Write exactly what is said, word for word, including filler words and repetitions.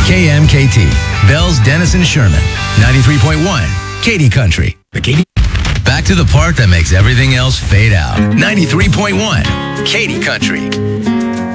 K M K T, Bells, Denison, Sherman, ninety-three point one, Katy Country. The Katy. Back to the part that makes everything else fade out. ninety-three point one, Katy Country.